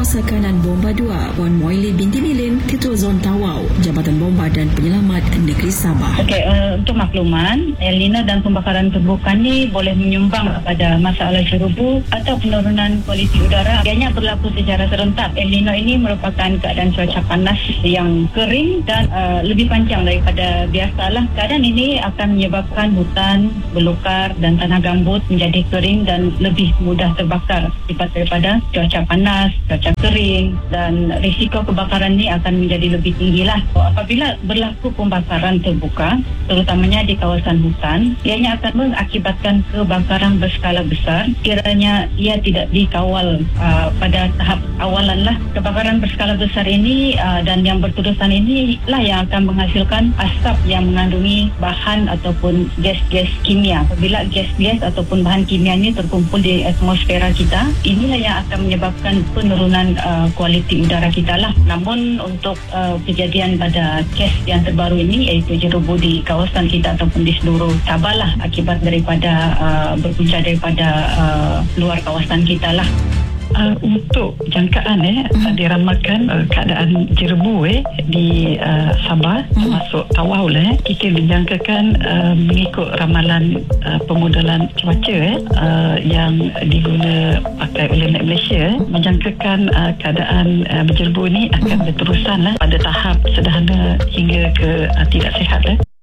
Sakanan Bomba 2, Puan Moili binti Milin, Ketua Zon Tawau, Jabatan Bomba dan Penyelamat Negeri Sabah. Okey, untuk makluman, El Nino dan pembakaran terbuka ni boleh menyumbang kepada masalah jerubu atau penurunan kualiti udara. Ianya berlaku secara serentak. El Nino ini merupakan keadaan cuaca panas yang kering dan lebih panjang daripada biasalah. Keadaan ini akan menyebabkan hutan belukar dan tanah gambut menjadi kering dan lebih mudah terbakar akibat daripada cuaca panas, cuaca kering, dan risiko kebakaran ini akan menjadi lebih tinggi lah. Apabila berlaku pembakaran terbuka, terutamanya di kawasan hutan, ianya akan mengakibatkan kebakaran berskala besar kiranya ia tidak dikawal pada tahap awalan lah. Kebakaran berskala besar ini dan yang berterusan ini lah yang akan menghasilkan asap yang mengandungi bahan ataupun gas-gas kimia. Apabila gas-gas ataupun bahan kimia ini terkumpul di atmosfera kita, inilah yang akan menyebabkan penurunan kualiti udara kita lah. Namun untuk kejadian pada kes yang terbaru ini, iaitu jerubu di kawasan kita ataupun di seluruh Sabah lah, akibat daripada berpunca daripada luar kawasan kita lah. Untuk jangkaan diramalkan keadaan jerebu di Sabah termasuk Tawau kita dijangkakan mengikut ramalan pemodelan cuaca yang diguna pakai oleh Malaysia menjangkakan keadaan berjerebu ini akan berterusan pada tahap sederhana hingga ke tidak sihat.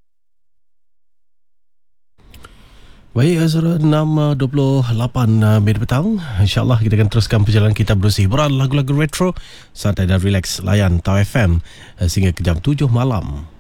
Baik, Azra, 6.28 minit petang. InsyaAllah kita akan teruskan perjalanan kita berusi hiburan lagu-lagu retro santai dan relax. Layan Tau FM sehingga ke jam 7 malam.